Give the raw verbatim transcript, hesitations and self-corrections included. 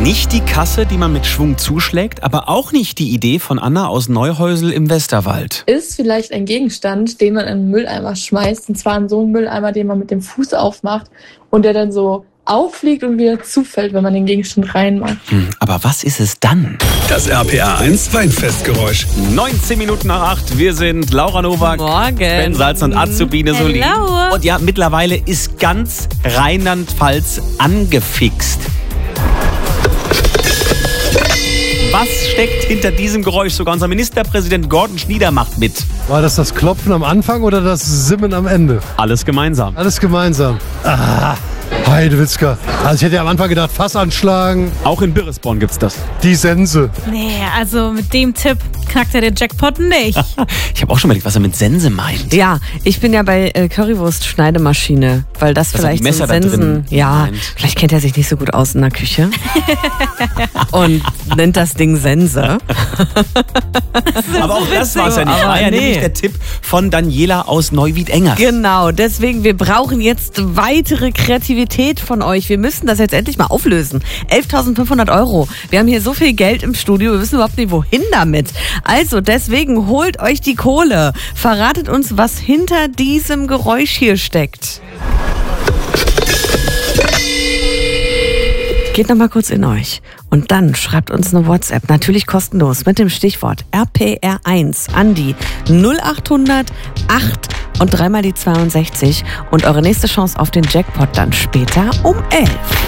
Nicht die Kasse, die man mit Schwung zuschlägt, aber auch nicht die Idee von Anna aus Neuhäusel im Westerwald. Ist vielleicht ein Gegenstand, den man in einen Mülleimer schmeißt. Und zwar in so einen Mülleimer, den man mit dem Fuß aufmacht und der dann so auffliegt und wieder zufällt, wenn man den Gegenstand reinmacht. Hm, aber was ist es dann? Das R P R eins Weinfestgeräusch. neunzehn Minuten nach acht. Wir sind Laura Nowak, Morgen. Ben Salz und Azubine Solin. Hello. Und ja, mittlerweile ist ganz Rheinland-Pfalz angefixt. Was steckt hinter diesem Geräusch? Sogar unser Ministerpräsident Gordon Schnieder macht mit. War das das Klopfen am Anfang oder das Simmen am Ende? Alles gemeinsam. Alles gemeinsam. Ah, Heidewitzka. Also ich hätte ja am Anfang gedacht, Fass anschlagen. Auch in Birresborn gibt's das. Die Sense. Nee, also mit dem Tipp knackt er den Jackpot nicht. Ich habe auch schon überlegt, was er mit Sense meint. Ja, ich bin ja bei äh, Currywurst-Schneidemaschine, weil das Dass er die vielleicht Messer so da Sensen, drin ja, meint. vielleicht kennt er sich nicht so gut aus in der Küche und nennt das Ding Sense. Aber auch das war es ja nicht. Aber War ja nee. nämlich der Tipp von Daniela aus Neuwied-Engers. Genau, deswegen, wir brauchen jetzt weitere Kreativität von euch. Wir müssen das jetzt endlich mal auflösen. elftausendfünfhundert Euro. Wir haben hier so viel Geld im Studio, wir wissen überhaupt nicht, wohin damit. Also deswegen holt euch die Kohle. Verratet uns, was hinter diesem Geräusch hier steckt. Geht noch mal kurz in euch und dann schreibt uns eine WhatsApp, natürlich kostenlos, mit dem Stichwort R P R eins an die null achthundert acht und dreimal die zweiundsechzig und eure nächste Chance auf den Jackpot dann später um elf.